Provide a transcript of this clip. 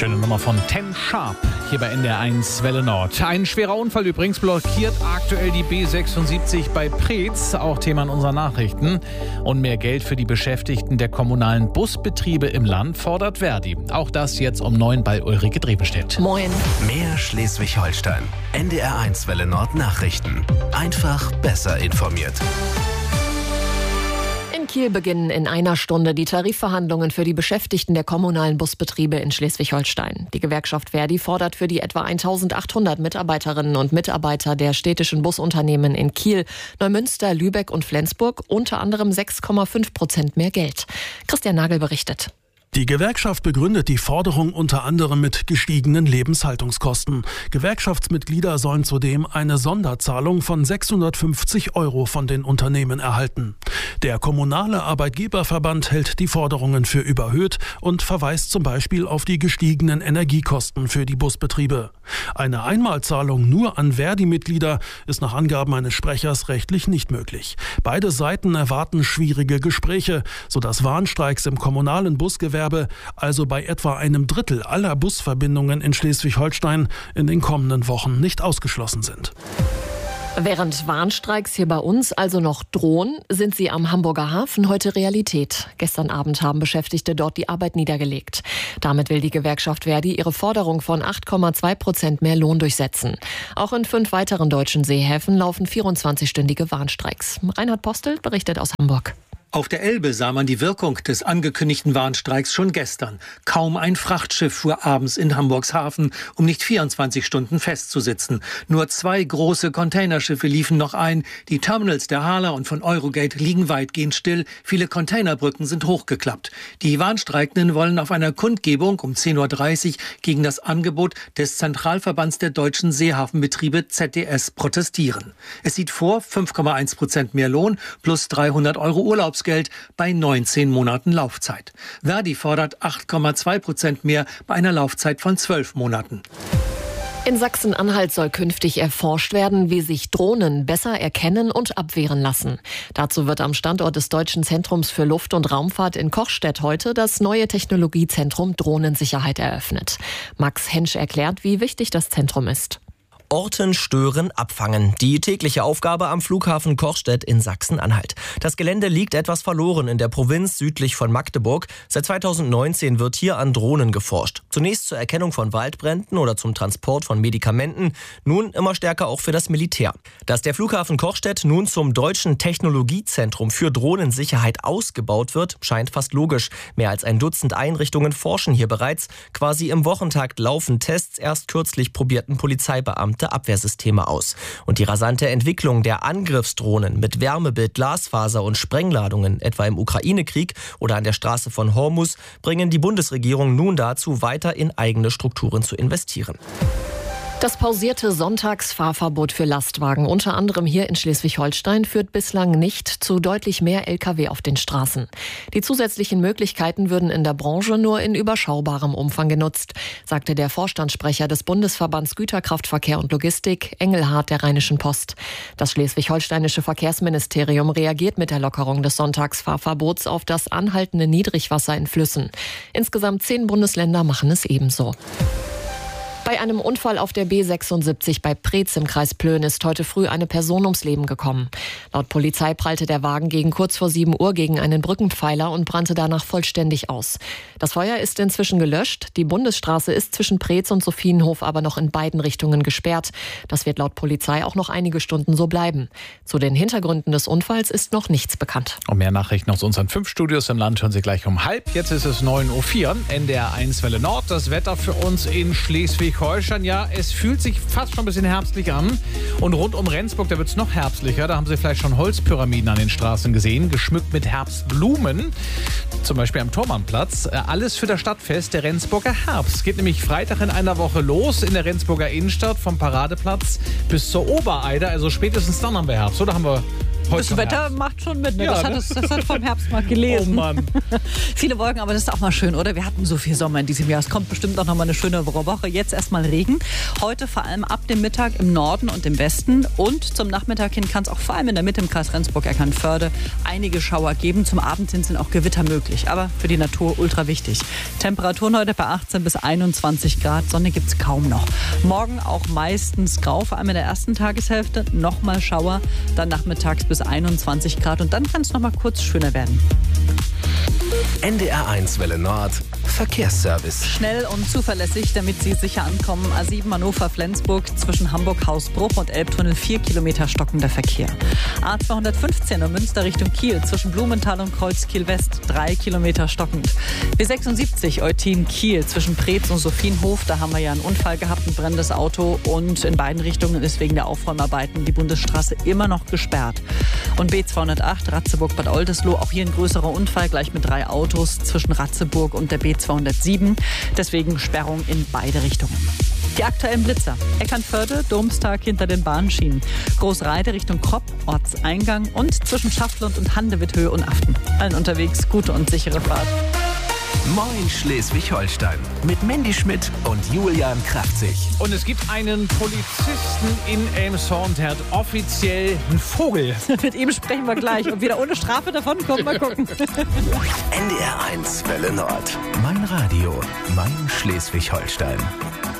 Schöne Nummer von Ten Sharp hier bei NDR1 Welle Nord. Ein schwerer Unfall übrigens blockiert aktuell die B76 bei Preetz, auch Thema in unseren Nachrichten. Und mehr Geld für die Beschäftigten der kommunalen Busbetriebe im Land fordert Verdi. Auch das jetzt um 9 bei Ulrike Drevenstedt. Moin. Mehr Schleswig-Holstein. NDR1 Welle Nord Nachrichten. Einfach besser informiert. In Kiel beginnen in einer Stunde die Tarifverhandlungen für die Beschäftigten der kommunalen Busbetriebe in Schleswig-Holstein. Die Gewerkschaft Verdi fordert für die etwa 1800 Mitarbeiterinnen und Mitarbeiter der städtischen Busunternehmen in Kiel, Neumünster, Lübeck und Flensburg unter anderem 6,5% mehr Geld. Christian Nagel berichtet. Die Gewerkschaft begründet die Forderung unter anderem mit gestiegenen Lebenshaltungskosten. Gewerkschaftsmitglieder sollen zudem eine Sonderzahlung von 650 € von den Unternehmen erhalten. Der kommunale Arbeitgeberverband hält die Forderungen für überhöht und verweist zum Beispiel auf die gestiegenen Energiekosten für die Busbetriebe. Eine Einmalzahlung nur an Verdi-Mitglieder ist nach Angaben eines Sprechers rechtlich nicht möglich. Beide Seiten erwarten schwierige Gespräche, sodass Warnstreiks im kommunalen Busgewerbe, also bei etwa einem Drittel aller Busverbindungen in Schleswig-Holstein, in den kommenden Wochen nicht ausgeschlossen sind. Während Warnstreiks hier bei uns also noch drohen, sind sie am Hamburger Hafen heute Realität. Gestern Abend haben Beschäftigte dort die Arbeit niedergelegt. Damit will die Gewerkschaft Verdi ihre Forderung von 8,2% mehr Lohn durchsetzen. Auch in 5 weiteren deutschen Seehäfen laufen 24-stündige Warnstreiks. Reinhard Postel berichtet aus Hamburg. Auf der Elbe sah man die Wirkung des angekündigten Warnstreiks schon gestern. Kaum ein Frachtschiff fuhr abends in Hamburgs Hafen, um nicht 24 Stunden festzusitzen. Nur 2 große Containerschiffe liefen noch ein. Die Terminals der Hala und von Eurogate liegen weitgehend still. Viele Containerbrücken sind hochgeklappt. Die Warnstreikenden wollen auf einer Kundgebung um 10:30 Uhr gegen das Angebot des Zentralverbands der deutschen Seehafenbetriebe ZDS protestieren. Es sieht vor 5,1% mehr Lohn plus 300 € Urlaubsgeld bei 19 Monaten Laufzeit. Verdi fordert 8,2% mehr bei einer Laufzeit von 12 Monaten. In Sachsen-Anhalt soll künftig erforscht werden, wie sich Drohnen besser erkennen und abwehren lassen. Dazu wird am Standort des Deutschen Zentrums für Luft- und Raumfahrt in Kochstedt heute das neue Technologiezentrum Drohnensicherheit eröffnet. Max Hensch erklärt, wie wichtig das Zentrum ist. Orten, stören, abfangen. Die tägliche Aufgabe am Flughafen Kochstedt in Sachsen-Anhalt. Das Gelände liegt etwas verloren in der Provinz südlich von Magdeburg. Seit 2019 wird hier an Drohnen geforscht. Zunächst zur Erkennung von Waldbränden oder zum Transport von Medikamenten. Nun immer stärker auch für das Militär. Dass der Flughafen Kochstedt nun zum Deutschen Technologiezentrum für Drohnensicherheit ausgebaut wird, scheint fast logisch. Mehr als ein Dutzend Einrichtungen forschen hier bereits. Quasi im Wochentakt laufen Tests. Erst kürzlich probierten Polizeibeamte Abwehrsysteme aus. Und die rasante Entwicklung der Angriffsdrohnen mit Wärmebild, Glasfaser und Sprengladungen, etwa im Ukraine-Krieg oder an der Straße von Hormuz, bringen die Bundesregierung nun dazu, weiter in eigene Strukturen zu investieren. Das pausierte Sonntagsfahrverbot für Lastwagen, unter anderem hier in Schleswig-Holstein, führt bislang nicht zu deutlich mehr Lkw auf den Straßen. Die zusätzlichen Möglichkeiten würden in der Branche nur in überschaubarem Umfang genutzt, sagte der Vorstandssprecher des Bundesverbands Güterkraftverkehr und Logistik, Engelhardt der Rheinischen Post. Das schleswig-holsteinische Verkehrsministerium reagiert mit der Lockerung des Sonntagsfahrverbots auf das anhaltende Niedrigwasser in Flüssen. Insgesamt 10 Bundesländer machen es ebenso. Bei einem Unfall auf der B76 bei Preetz im Kreis Plön ist heute früh eine Person ums Leben gekommen. Laut Polizei prallte der Wagen gegen kurz vor 7 Uhr gegen einen Brückenpfeiler und brannte danach vollständig aus. Das Feuer ist inzwischen gelöscht. Die Bundesstraße ist zwischen Preetz und Sophienhof aber noch in beiden Richtungen gesperrt. Das wird laut Polizei auch noch einige Stunden so bleiben. Zu den Hintergründen des Unfalls ist noch nichts bekannt. Und mehr Nachrichten aus unseren 5 Studios im Land hören Sie gleich um 12:30. Jetzt ist es 9:04 Uhr. NDR1 Welle Nord. Das Wetter für uns in Schleswig-Holstein. Ja, es fühlt sich fast schon ein bisschen herbstlich an. Und rund um Rendsburg, da wird es noch herbstlicher. Da haben Sie vielleicht schon Holzpyramiden an den Straßen gesehen, geschmückt mit Herbstblumen. Zum Beispiel am Thormannplatz. Alles für das Stadtfest der Rendsburger Herbst. Geht nämlich Freitag in einer Woche los in der Rendsburger Innenstadt vom Paradeplatz bis zur Obereide. Also spätestens dann haben wir Herbst. Oder haben wir Das Wetter macht schon mit. Ne? Ja, das hat vom Herbst mal gelesen. Oh Mann. Viele Wolken, aber das ist auch mal schön, oder? Wir hatten so viel Sommer in diesem Jahr. Es kommt bestimmt auch noch mal eine schöne Woche. Jetzt erstmal Regen. Heute vor allem ab dem Mittag im Norden und im Westen. Und zum Nachmittag hin kann es auch vor allem in der Mitte im Kreis Rendsburg-Eckernförde einige Schauer geben. Zum Abend hin sind auch Gewitter möglich. Aber für die Natur ultra wichtig. Temperaturen heute bei 18 bis 21 Grad. Sonne gibt es kaum noch. Morgen auch meistens grau, vor allem in der ersten Tageshälfte. Nochmal Schauer, dann nachmittags bis 21 Grad. Und dann kann es noch mal kurz schöner werden. NDR1 Welle Nord Verkehrsservice. Schnell und zuverlässig, damit Sie sicher ankommen. A7 Hannover-Flensburg zwischen Hamburg-Hausbruch und Elbtunnel 4 Kilometer stockender Verkehr. A215 in Münster Richtung Kiel zwischen Blumenthal und Kreuzkiel-West 3 Kilometer stockend. B76 Eutin-Kiel zwischen Preetz und Sophienhof. Da haben wir ja einen Unfall gehabt, ein brennendes Auto. Und in beiden Richtungen ist wegen der Aufräumarbeiten die Bundesstraße immer noch gesperrt. Und B208 Ratzeburg-Bad Oldesloe. Auch hier ein größerer Unfall, gleich mit 3 Autos zwischen Ratzeburg und der B207. Deswegen Sperrung in beide Richtungen. Die aktuellen Blitzer. Eckernförde, Domstag hinter den Bahnschienen. Großreide Richtung Kropp, Ortseingang und zwischen Schaflund und Handewitt, und Aften. Allen unterwegs gute und sichere Fahrt. Moin Schleswig-Holstein mit Mandy Schmidt und Julian Kraftzig. Und es gibt einen Polizisten in Elmshorn, der hat offiziell einen Vogel. Mit ihm sprechen wir gleich. Und wieder ohne Strafe davonkommen. Mal gucken. NDR1 Welle Nord. Mein Radio, mein Schleswig-Holstein.